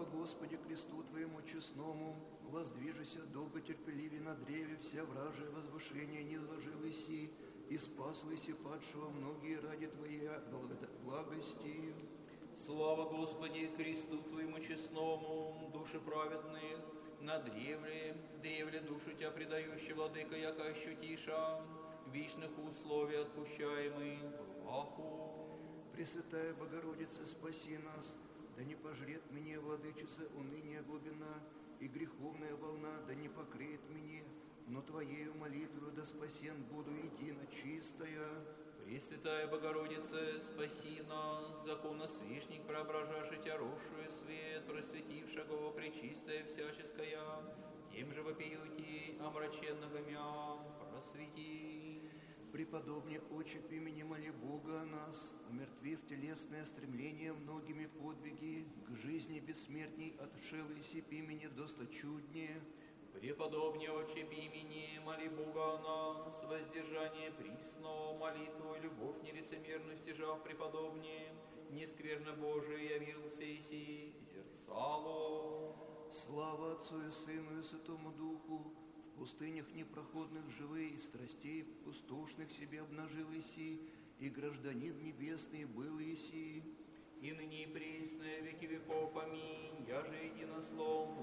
Господи, кресту Твоему честному, воздвижися долго терпеливее на древе, вся вражие возвышение не зложил иси, и спас лыси падшего многие ради Твоей благости. Слава Господи, кресту Твоему честному, души праведных, на древле душу Тебя предающий, владыка, яко ощутиша, вечных условий отпущаемый Аху. Пресвятая Богородица, спаси нас, да не пожрет мне, владычица, уныния глубина, и греховная волна, да не покреет мне, но Твоею молитвою да спасен буду едино чистая. Пресвятая Богородица, спаси нас, законосвящник, преображаши Тя росшую свет, просветившего пречистая всяческая, тем же вопиюти омраченного мя, просвети. Преподобне очепи меня моли Бога о нас, умертвив телесное стремление многими подвиги, к жизни бессмертней отшел и сипи меня досточуднее. Преподобне очепи имени, моли Бога о нас, воздержание присно, молитву и любовь нелицемерности жав преподобне, нескверно Божие явился иси, зерцало. Слава Отцу и Сыну и Святому Духу, в пустынях непроходных живые, и страстей пустошных себе обнажил иси, и гражданин небесный был иси. И ныне и пресно, веки веков, аминь, я же единословно.